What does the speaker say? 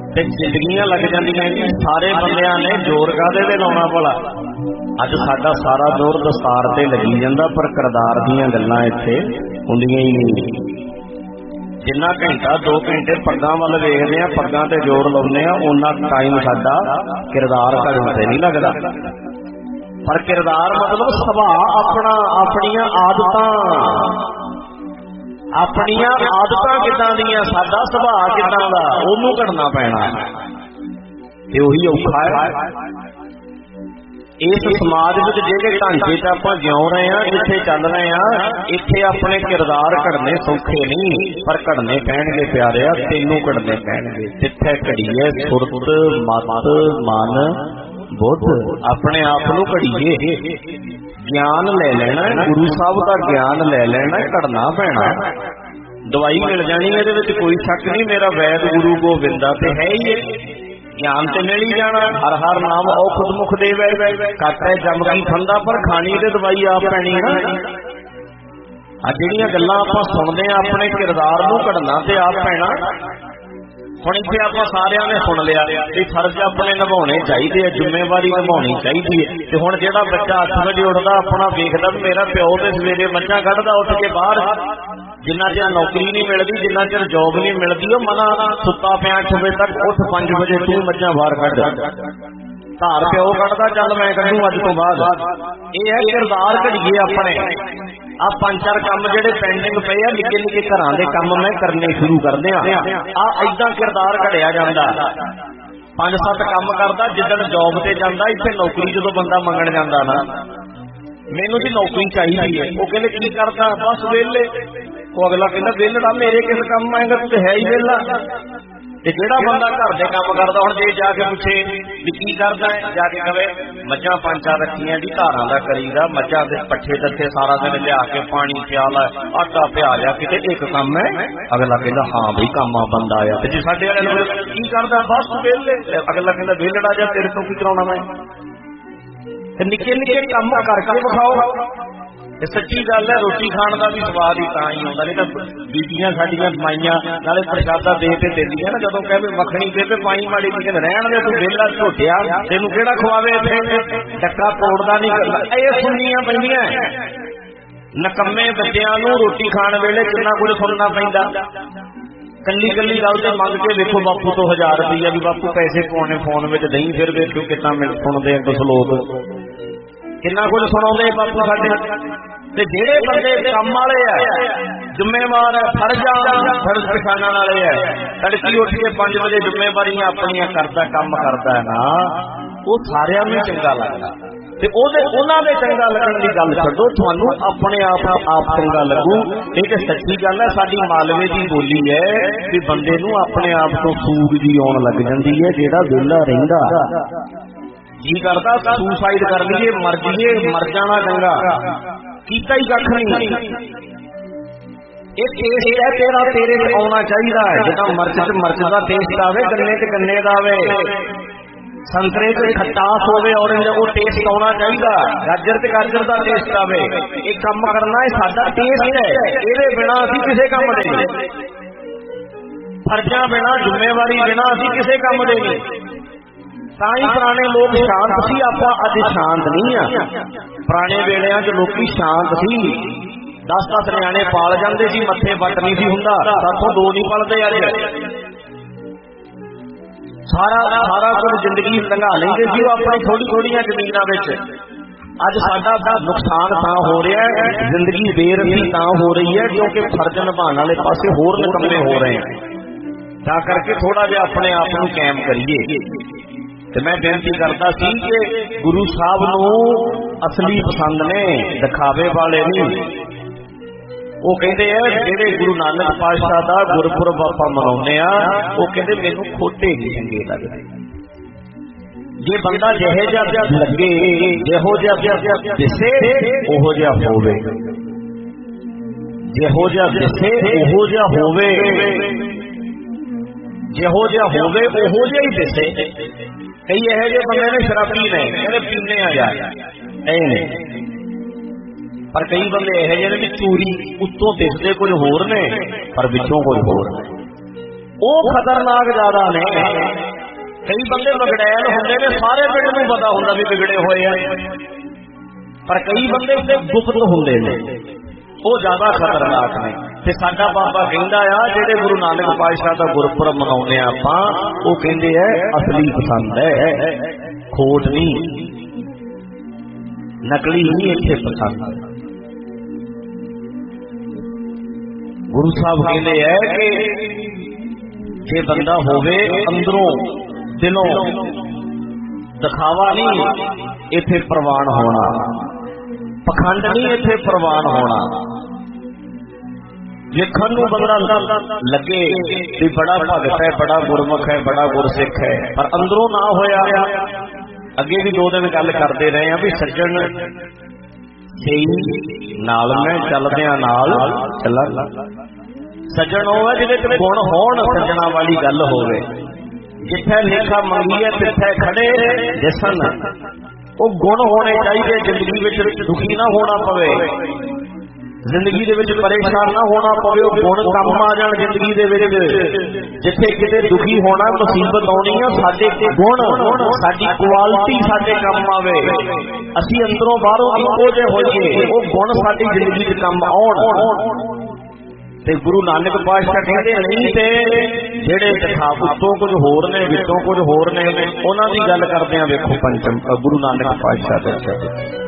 ਤੇ ਜ਼ਿੰਦਗੀਆਂ ਲੱਗ ਜਾਂਦੀਆਂ ਜੀ। ਸਾਰੇ ਬੰਦਿਆਂ ਨੇ ਜ਼ੋਰ ਕਾਹਦੇ ਤੇ ਲਾਉਣਾ ਭਲਾ? ਅੱਜ ਸਾਡਾ ਸਾਰਾ ਜ਼ੋਰ ਦਸਤਾਰ ਤੇ ਲੱਗੀ ਜਾਂਦਾ, ਪਰ ਕਿਰਦਾਰ ਦੀਆਂ ਗੱਲਾਂ ਇੱਥੇ ਹੁੰਦੀਆਂ ਹੀ ਨਹੀਂ। ਜਿੰਨਾ ਘੰਟਾ 2 ਘੰਟੇ ਪੱਗਾਂ ਵੱਲ ਵੇਖਦੇ ਆ, ਪੱਗਾਂ ਤੇ ਜ਼ੋਰ ਲਾਉਂਦੇ ਆ, ਉਹਨਾਂ ਟਾਈਮ ਸਾਡਾ ਕਿਰਦਾਰ ਘੜਨ ਤੇ ਨਹੀਂ ਲੱਗਦਾ। ਪਰ ਕਿਰਦਾਰ ਮਤਲਬ ਸੁਭਾਅ ਆਪਣਾ, ਆਪਣੀਆਂ ਆਦਤਾਂ ਕਿੱਦਾਂ ਦੀਆਂ, ਸਾਡਾ ਸੁਭਾਅ ਕਿੱਦਾਂ ਦਾ, ਉਹਨੂੰ ਘੜਨਾ ਪੈਣਾ ਤੇ ਉਹੀ ਔਖਾ ਹੈ। ਇਸ ਸਮਾਜ ਵਿੱਚ ਜਿਹੜੇ ਢਾਂਚੇ 'ਚ ਆਪਾਂ ਜਿਉਂ ਰਹੇ ਹਾਂ, ਜਿੱਥੇ ਚੱਲ ਰਹੇ ਹਾਂ, ਇੱਥੇ ਆਪਣੇ ਕਿਰਦਾਰ ਘੜਨੇ ਸੌਖੇ ਨਹੀਂ, ਪਰ ਘੜਨੇ ਪੈਣਗੇ ਪਿਆਰਿਆ, ਤੈਨੂੰ ਘੜਨੇ ਪੈਣਗੇ। ਜਿੱਥੇ ਘੜੀਏ ਸੁਰਤ ਮਤ ਮਨ ਬੁੱਧ, ਆਪਣੇ ਆਪ ਨੂੰ ਘੜੀਏ। ਗਿਆਨ ਲੈ ਲੈਣਾ, ਗੁਰੂ ਸਾਹਿਬ ਦਾ ਗਿਆਨ ਲੈ ਲੈਣਾ, ਘੜਨਾ ਪੈਣਾ। ਦਵਾਈ ਮਿਲ ਜਾਣੀ ਇਹਦੇ ਵਿੱਚ ਕੋਈ ਸ਼ੱਕ ਨਹੀਂ। ਮੇਰਾ ਵੈਦ ਗੁਰੂ ਗੋਬਿੰਦਾ ਤੇ ਹੈ ਹੀ ਹੈ, ਗਿਆਨ ਤੇ ਮਿਲ ਹੀ ਜਾਣਾ। ਹਰ ਹਰ ਨਾਮ ਔਖਦ ਮੁਖ ਦੇਵੇ, ਕਾਟੇ ਜਮ ਕੀ ਫੰਦਾ, ਪਰ ਖਾਣੀ ਤੇ ਦਵਾਈ ਆਪ ਪੈਣੀ ਨਾ। ਆ ਜਿਹੜੀਆਂ ਗੱਲਾਂ ਆਪਾਂ ਸੁਣਦੇ ਆ, ਆਪਣੇ ਕਿਰਦਾਰ ਨੂੰ ਘੜਨਾ ਤੇ ਆਪ ਪੈਣਾ। ਹੁਣ ਇੱਥੇ ਆਪਾਂ ਸਾਰਿਆਂ ਨੇ ਸੁਣ ਲਿਆ ਵੀ ਫਰਜ਼ ਆਪਣੇ ਨਿਭਾਉਣੇ ਚਾਹੀਦੇ ਆ, ਜ਼ਿੰਮੇਵਾਰੀ ਨਿਭਾਉਣੀ ਚਾਹੀਦੀ ਹੈ। ਤੇ ਹੁਣ ਜਿਹੜਾ ਬੱਚਾ 8 ਵਜੇ ਉੱਠਦਾ, ਆਪਣਾ ਵੇਖਦਾ ਵੀ ਮੇਰਾ ਪਿਓ ਤੇ ਸਵੇਰੇ ਮੱਝਾਂ ਕੱਢਦਾ ਉੱਠ ਕੇ ਬਾਹਰ, ਜਿੰਨਾ ਚਿਰ ਨੌਕਰੀ ਨਹੀਂ ਮਿਲਦੀ, ਜਿੰਨਾ ਚਿਰ ਜੋਬ ਨਹੀਂ ਮਿਲਦੀ, ਉਹ ਮਨਾ ਸੁੱਤਾ ਪਿਆ 8 ਵਜੇ ਤੱਕ, ਉੱਠ 5 ਵਜੇ ਤੂੰ ਮੱਝਾਂ ਬਾਹਰ ਕੱਢ। ਧਾਰ ਪਿਓ ਕੱਢਦਾ, ਚੱਲ ਮੈਂ ਕੱਢੂ ਅੱਜ ਤੋਂ ਬਾਅਦ। ਇਹ ਹੈ ਕਿਰਦਾਰ ਘੜੀਏ ਆਪਣੇ। ਆ 5-4 ਕੰਮ ਜਿਹੜੇ ਪੈਂਡਿੰਗ ਪਏ ਆ, ਨਿੱਕੇ ਨਿੱਕੇ ਘਰਾਂ ਦੇ ਕੰਮ ਮੈਂ ਕਰਨੇ ਸ਼ੁਰੂ ਕਰਦੇ ਆ। ਏਦਾਂ ਕਿਰਦਾਰ ਘੜਿਆ ਜਾਂਦਾ। 5-7 ਕੰਮ ਕਰਦਾ, ਜਿੱਦਣ ਜੌਬ ਤੇ ਜਾਂਦਾ, ਇੱਥੇ ਨੌਕਰੀ ਜਦੋਂ ਬੰਦਾ ਮੰਗਣ ਜਾਂਦਾ ਨਾ, ਮੈਨੂੰ ਜੀ ਨੌਕਰੀ ਚਾਹੀਦੀ ਹੈ, ਉਹ ਕਹਿੰਦੇ ਕੀ ਕਰਦਾ? ਬਸ ਵਿਹਲੇ। ਉਹ ਅਗਲਾ ਕਹਿੰਦਾ ਵਿਹਲੜਾ ਮੇਰੇ ਕਿਸ ਕੰਮ ਆਏਗਾ, ਤੂੰ ਤੇ ਹੈ ਹੀ ਵਿਹਲਾ। ਤੇ ਜਿਹੜਾ ਬੰਦਾ ਘਰ ਦੇ ਕੰਮ ਕਰਦਾ, ਹੁਣ ਜੇ ਜਾ ਕੇ ਪੁੱਛੇ ਵੀ ਕੀ ਕਰਦਾ ਹੈ, ਜਾ ਕੇ ਕਵੇ ਮੱਝਾਂ 5-4 ਰੱਖੀਆਂ ਜੀ, ਧਾਰਾਂ ਦਾ ਕਰੀਦਾ, ਮੱਝਾਂ ਦੇ ਪੱਠੇ ਦੱਥੇ ਸਾਰਾ ਦਿਨ ਲਿਆ ਕੇ ਪਾਣੀ ਪਿਆ ਲੈ, ਆਟਾ ਪਿਆ ਜਾ, ਕਿਤੇ ਇੱਕ ਕੰਮ ਹੈ। ਅਗਲਾ ਕਹਿੰਦਾ ਹਾਂ ਬਈ ਕੰਮ ਆ ਬੰਦਾ ਆ। ਤੇ ਜੇ ਸਾਡੇ ਵਾਲਿਆਂ ਨੂੰ ਕੀ ਕਰਦਾ? ਬਸ ਵਿਹਲੇ। ਅਗਲਾ ਕਹਿੰਦਾ ਵਿਹਲੜਾ ਜਾ, ਤੇਰੇ ਤੋਂ ਕੀ ਕਰਾਉਣਾ ਮੈਂ? ਤੇ ਨਿੱਕੇ ਨਿੱਕੇ ਕੰਮ ਕਰਕੇ ਵਿਖਾਓ। ਇਹ ਸੱਚੀ ਗੱਲ ਹੈ। ਰੋਟੀ ਖਾਣ ਦਾ ਵੀ ਸਵਾਦ ਹੀ ਤਾਂ ਹੀ ਆਉਂਦਾ, ਨਹੀਂ ਤਾਂ ਬੀਬੀਆਂ ਸਾਡੀਆਂ ਮਾਈਆਂ ਨਾਲੇ ਪ੍ਰਸ਼ਾਦਾ ਦੇ ਕੇ ਦਿੰਦੀਆਂ ਨਾ, ਜਦੋਂ ਕਹਿੰਦੇ ਮੱਖਣੀ ਦੇ ਤੇ ਪਾਈ ਮਾੜੀ ਜੀ, ਕਹਿੰਦੇ ਰਹਿਣ ਦੇ ਤੂੰ ਵਿਹਲਾ ਝੋਟਿਆ, ਤੈਨੂੰ ਕਿਹੜਾ ਖਵਾਵੇ ਇੱਥੇ, ਡੱਕਾ ਤੋੜਦਾ ਨਹੀਂ ਕਰਦਾ। ਇਹ ਸੁਣਨੀਆਂ ਪੈਂਦੀਆਂ ਨਕੰਮੇ ਬੱਚਿਆਂ ਨੂੰ। ਰੋਟੀ ਖਾਣ ਵੇਲੇ ਕਿੰਨਾ ਕੁਝ ਸੁਣਨਾ ਪੈਂਦਾ। ਕੱਲੀ ਕੱਲੀ ਗੱਲ ਤੇ ਮੰਗ ਕੇ ਵੇਖੋ ਬਾਪੂ ਤੋਂ 1000 ਰੁਪਈਆ ਵੀ ਬਾਪੂ ਪੈਸੇ ਪਾਉਣੇ ਫੋਨ ਵਿੱਚ ਨਹੀਂ, ਫਿਰ ਵੇਖੋ ਕਿੰਨਾ ਸੁਣਦੇ ਆ ਕੁਛ ਲੋਕ, ਕਿੰਨਾ ਕੁਝ ਸੁਣਾਉਂਦੇ ਬਾਪੂ ਸਾਡੇ। ਤੇ ਜਿਹੜੇ ਬੰਦੇ ਕੰਮ ਵਾਲੇ ਆ, ਜ਼ਿੰਮੇਵਾਰ ਹੈ, ਫਰਜ਼ ਪਛਾਣਨ ਵਾਲੇ ਆ, ਤੜਕੀ ਉੱਠ ਕੇ 5 ਵਜੇ ਜ਼ਿੰਮੇਵਾਰੀਆਂ ਆਪਣੀਆਂ ਕਰਦਾ, ਕੰਮ ਕਰਦਾ ਹੈ ਨਾ, ਉਹ ਸਾਰਿਆਂ ਨੂੰ ਚੰਗਾ ਲੱਗਦਾ। ਤੇ ਉਹਨਾਂ ਦੇ ਚੰਗਾ ਲੱਗਣ ਦੀ ਗੱਲ ਛੱਡੋ, ਤੁਹਾਨੂੰ ਆਪਣੇ ਆਪ ਚੰਗਾ ਲੱਗੂ। ਇਹ ਤੇ ਸੱਚੀ ਗੱਲ ਹੈ। ਸਾਡੀ ਮਾਲਵੇ ਦੀ ਬੋਲੀ ਹੈ ਵੀ ਬੰਦੇ ਨੂੰ ਆਪਣੇ ਆਪ ਤੋਂ ਸੂਗ ਜੀ ਆਉਣ ਲੱਗ ਜਾਂਦੀ ਹੈ। ਜਿਹੜਾ ਵਿਹਲਾ ਰਹਿੰਦਾ ਜੀ ਕਰਦਾ ਸੁਸਾਈਡ ਕਰ ਲਈਏ, ਮਰ ਜਾਈਏ, ਮਰ ਜਾਣਾ ਚੰਗਾ, ਕੀਤਾ ਹੀ ਕੱਖ ਨਹੀਂ। ਇਹ ਟੇਸਟ ਹੈ ਤੇਰਾ, ਤੇਰੇ ਚ ਆਉਣਾ ਚਾਹੀਦਾ ਹੈ। ਜਿੱਦਾਂ ਮਿਰਚ ਚ ਮਿਰਚ ਦਾ ਟੇਸਟ ਆਵੇ, ਗੰਨੇ ਚ ਗੰਨੇ ਦਾ ਆਵੇ, ਸੰਤਰੇ ਚ ਖਟਾਸ ਹੋਵੇ, ਔਰੰਜ ਉਹ ਟੇਸਟ ਆਉਣਾ ਚਾਹੀਦਾ, ਗਾਜਰ ਚ ਗਾਜਰ ਦਾ ਟੇਸਟ ਆਵੇ। ਇਹ ਕੰਮ ਕਰਨਾ ਇਹ ਸਾਡਾ ਟੇਸਟ ਹੈ, ਇਹਦੇ ਬਿਨਾਂ ਅਸੀਂ ਕਿਸੇ ਕੰਮ ਦੇ ਨਹੀਂ। ਫਰਜ਼ਾਂ ਬਿਨਾਂ, ਜ਼ਿੰਮੇਵਾਰੀ ਬਿਨਾਂ ਅਸੀਂ ਕਿਸੇ ਕੰਮ ਦੇ ਨਹੀਂ। ਤਾਂ ਹੀ ਪੁਰਾਣੇ ਲੋਕ ਸ਼ਾਂਤ ਸੀ, ਆਪਾਂ ਅੱਜ ਸ਼ਾਂਤ ਨਹੀਂ ਆ। ਪੁਰਾਣੇ ਵੇਲਿਆਂ 'ਚ ਲੋਕੀ ਸ਼ਾਂਤ ਸੀ। 10-10 ਨਿਆਣੇ ਪਾਲ ਜਾਂਦੇ ਸੀ, ਮੱਥੇ ਵੱਟ ਨਹੀਂ ਸੀ ਹੁੰਦਾ। ਸਾਥੋਂ 2 ਨਹੀਂ ਪਲਦੇ ਅੱਜ। ਸਾਰਾ ਕੁਝ ਜ਼ਿੰਦਗੀ ਲੰਘਾ ਲੈਂਦੇ ਸੀ ਉਹ ਆਪਣੀ ਥੋੜੀਆਂ ਜ਼ਮੀਨਾਂ ਵਿੱਚ। ਅੱਜ ਸਾਡਾ ਨੁਕਸਾਨ ਤਾਂ ਹੋ ਰਿਹਾ ਹੈ, ਜ਼ਿੰਦਗੀ ਬੇਰੁਖੀ ਤਾਂ ਹੋ ਰਹੀ ਹੈ ਕਿਉਂਕਿ ਫਰਜ਼ ਨਿਭਾਉਣ ਵਾਲੇ ਪਾਸੇ ਹੋਰ ਨਿਕੰਮੇ ਹੋ ਰਹੇ ਆ। ਤਾਂ ਕਰਕੇ ਥੋੜਾ ਜਿਹਾ ਆਪਣੇ ਆਪ ਨੂੰ ਕਾਇਮ ਕਰੀਏ। ਤੇ ਮੈਂ ਬੇਨਤੀ ਕਰਦਾ ਸੀ ਕਿ ਗੁਰੂ ਸਾਹਿਬ ਨੂੰ ਅਸਲੀ ਪਸੰਦ ਨੇ, ਦਿਖਾਵੇ ਵਾਲੇ ਨਹੀਂ। ਉਹ ਕਹਿੰਦੇ ਆ ਜਿਹੜੇ ਗੁਰੂ ਨਾਨਕ ਪਾਤਸ਼ਾਹ ਦਾ ਗੁਰਪੁਰਬ ਆਪਾਂ ਮਨਾਉਂਦੇ ਆ, ਉਹ ਕਹਿੰਦੇ ਮੈਨੂੰ ਖੋਟੇ ਨਹੀਂ ਚੰਗੇ ਲੱਗਦੇ। ਜੇ ਬੰਦਾ ਜਿਹੇ ਜਿਹਾ ਲੱਗੇ, ਜਿਹੋ ਜਿਹਾ ਦਿਸੇ ਉਹੋ ਜਿਹਾ ਹੋਵੇ, ਜਿਹੋ ਜਿਹਾ ਦਿਸੇ ਉਹੋ ਜਿਹਾ ਹੋਵੇ, ਜਿਹੋ ਜਿਹਾ ਹੋਵੇ ਉਹੋ ਜਿਹਾ ਹੀ ਦਿਸੇ। ਕਈ ਇਹੋ ਜਿਹੇ ਬੰਦੇ ਨੇ ਸ਼ਰਾਬੀ ਨੇ, ਕਹਿੰਦੇ ਪੀਣੇ ਆ ਜਾ, ਇਹ ਨੇ। ਪਰ ਕਈ ਬੰਦੇ ਇਹੋ ਜਿਹੇ ਨੇ ਵੀ ਚੋਰੀ ਉੱਤੋਂ ਦਿਸਦੇ ਕੁਝ ਹੋਰ ਨੇ ਪਰ ਵਿੱਚੋਂ ਕੁਝ ਹੋਰ ਨੇ। ਉਹ ਖਤਰਨਾਕ ਜ਼ਿਆਦਾ ਨੇ। ਕਈ ਬੰਦੇ ਵਿਗੜੈਲ ਹੁੰਦੇ ਨੇ, ਸਾਰੇ ਪਿੰਡ ਨੂੰ ਪਤਾ ਹੁੰਦਾ ਵੀ ਵਿਗੜੇ ਹੋਏ ਆ, ਪਰ ਕਈ ਬੰਦੇ ਤੇ ਗੁਪਤ ਹੁੰਦੇ ਨੇ, ਉਹ ਜ਼ਿਆਦਾ ਖਤਰਨਾਕ ਨੇ। ਤੇ ਸਾਡਾ ਬਾਬਾ ਕਹਿੰਦਾ ਆ ਜਿਹੜੇ ਗੁਰੂ ਨਾਨਕ ਪਾਤਸ਼ਾਹ ਦਾ ਗੁਰਪੁਰਬ ਮਨਾਉਂਦੇ ਆ ਆਪਾਂ, ਉਹ ਕਹਿੰਦੇ ਆ ਅਸਲੀ ਪਸੰਦ ਹੈ, ਖੋਟ ਨਹੀਂ, ਨਕਲੀ ਨਹੀਂ ਇੱਥੇ ਪਸੰਦ। ਗੁਰੂ ਸਾਹਿਬ ਕਹਿੰਦੇ ਆ ਕਿ ਜੇ ਬੰਦਾ ਹੋਵੇ ਅੰਦਰੋਂ ਦਿਲੋਂ, ਦਿਖਾਵਾ ਨਹੀਂ ਇੱਥੇ ਪ੍ਰਵਾਨ ਹੋਣਾ, ਪਖੰਡ ਨਹੀਂ ਇੱਥੇ ਪ੍ਰਵਾਨ ਹੋਣਾ। ਵੇਖਣ ਨੂੰ ਬੰਦਾ ਲੱਗੇ ਵੀ ਬੜਾ ਭਗਤ ਹੈ, ਬੜਾ ਗੁਰਮੁਖ ਹੈ, ਬੜਾ ਗੁਰਸਿੱਖ ਹੈ, ਪਰ ਅੰਦਰੋਂ ਨਾ ਹੋਇਆ। ਅੱਗੇ ਵੀ 2 ਦਿਨ ਗੱਲ ਕਰਦੇ ਰਹੇ ਆ ਵੀ ਸੱਜਣ ਸਹੀ ਨਾਲ ਮੈਂ ਚੱਲਦਿਆਂ ਨਾਲ ਚੱਲਾਂ। ਸੱਜਣ ਉਹ ਹੈ ਜਿਹਦੇ ਤੇ ਗੁਣ ਹੋਣ, ਸੱਜਣਾ ਵਾਲੀ ਗੱਲ ਹੋਵੇ। ਜਿੱਥੇ ਲੇਖਾ ਮੰਗੀਏ ਤਿੱਥੇ ਖੜੇ ਦਿਸਣ, ਉਹ ਗੁਣ ਹੋਣੇ ਚਾਹੀਦੇ। ਜ਼ਿੰਦਗੀ ਵਿੱਚ ਦੁਖੀ ਨਾ ਹੋਣਾ ਪਵੇ, ਜ਼ਿੰਦਗੀ ਦੇ ਵਿੱਚ ਪਰੇਸ਼ਾਨ ਨਾ ਹੋਣਾ ਪਵੇ, ਉਹ ਗੁਣ ਕੰਮ ਆ ਜਾਣ ਜ਼ਿੰਦਗੀ ਦੇ ਵਿੱਚ। ਜਿੱਥੇ ਕਿਤੇ ਦੁਖੀ ਹੋਣਾ, ਮੁਸੀਬਤ ਆਉਣੀ ਆ, ਸਾਡੇ ਗੁਣ, ਸਾਡੀ ਕੁਆਲਿਟੀ ਸਾਡੇ ਕੰਮ ਆਵੇ, ਅਸੀਂ ਅੰਦਰੋਂ ਬਾਹਰੋਂ ਇੱਕੋ ਜਿਹੇ ਹੋਈਏ, ਉਹ ਗੁਣ ਸਾਡੀ ਜ਼ਿੰਦਗੀ 'ਚ ਕੰਮ ਆਉਣ। ਤੇ ਗੁਰੂ ਨਾਨਕ ਪਾਤਸ਼ਾਹ ਕਹਿੰਦੇ ਨਹੀਂ ਤੇ ਜਿਹੜੇ ਦਿਖਾ ਉੱਤੋਂ ਕੁਝ ਹੋਰ ਨੇ, ਵਿੱਚੋਂ ਕੁਝ ਹੋਰ ਨੇ, ਉਹਨਾਂ ਦੀ ਗੱਲ ਕਰਦੇ ਆ। ਵੇਖੋ ਪੰਚਮ ਗੁਰੂ ਨਾਨਕ ਪਾਤਸ਼ਾਹ ਦੇ